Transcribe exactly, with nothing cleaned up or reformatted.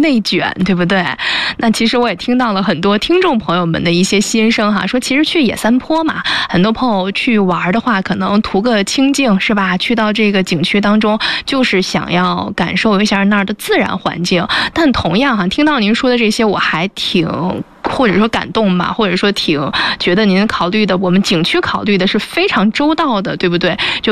内卷，对不对？那其实我也听到了很多听众朋友们的一些心声哈，说其实去野三坡嘛，很多朋友去玩的话，可能图个清静是吧？去到这个景区当中，就是想要感受一下那儿的自然环境。但同样哈，听到您说的这些，我还挺或者说感动吧，或者说挺觉得您考虑的，我们景区考虑的是非常周到的，对不对？就